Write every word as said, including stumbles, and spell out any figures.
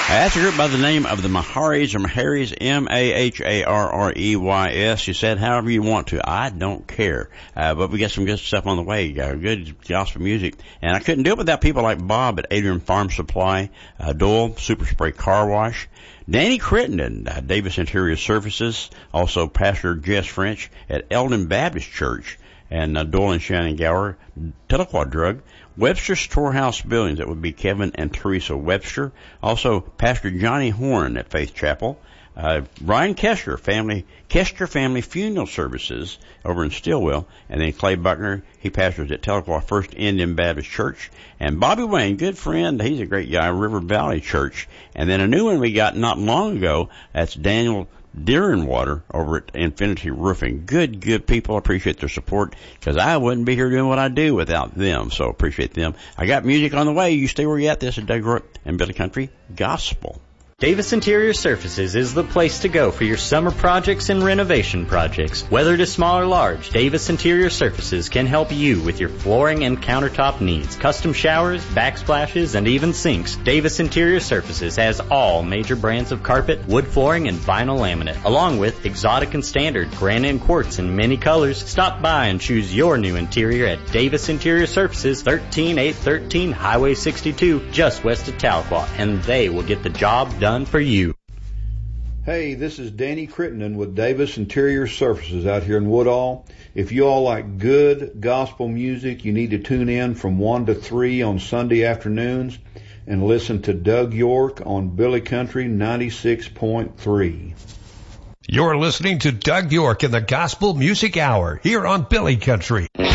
That's a group by the name of the Maharis, or Maharis, M A H A R R E Y S. She said, however you want to. I don't care. Uh, but we got some good stuff on the way. Uh, good gospel music. And I couldn't do it without people like Bob at Adrian Farm Supply, uh, Doyle, Super Spray Car Wash, Danny Crittenden, uh, Davis Interior Services, also Pastor Jess French at Eldon Baptist Church, and uh, Doyle and Shannon Gower, Telequad Drug, Webster Storehouse Buildings, that would be Kevin and Teresa Webster. Also, Pastor Johnny Horn at Faith Chapel. Uh, Ryan Kester, family, Kester Family Funeral Services over in Stillwell. And then Clay Buckner, he pastors at Telequah First Indian Baptist Church. And Bobby Wayne, good friend, he's a great guy, River Valley Church. And then a new one we got not long ago, that's Daniel Deerenwater over at Infinity Roofing. Good, good people. Appreciate their support, because I wouldn't be here doing what I do without them. So appreciate them. I got music on the way. You stay where you at. This is Doug Rourke and Billy Country Gospel. Davis Interior Surfaces is the place to go for your summer projects and renovation projects. Whether it is small or large, Davis Interior Surfaces can help you with your flooring and countertop needs. Custom showers, backsplashes, and even sinks. Davis Interior Surfaces has all major brands of carpet, wood flooring, and vinyl laminate, along with exotic and standard granite and quartz in many colors. Stop by and choose your new interior at Davis Interior Surfaces, thirteen eight thirteen Highway sixty-two, just west of Tahlequah, and they will get the job done for you. Hey, this is Danny Crittenden with Davis Interior Surfaces out here in Woodall. If you all like good gospel music, you need to tune in from one to three on Sunday afternoons and listen to Doug York on Billy Country ninety-six point three. You're listening to Doug York in the Gospel Music Hour here on Billy Country.